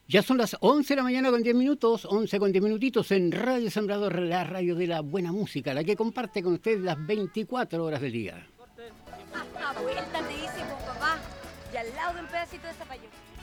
Ya son las 11 de la mañana con 10 minutos, 11 con 10 minutitos en Radio Sembrador, la radio de la buena música, la que comparte con ustedes las 24 horas del día. A vuelta te dice con papá y al lado de un pedacito de zapallo.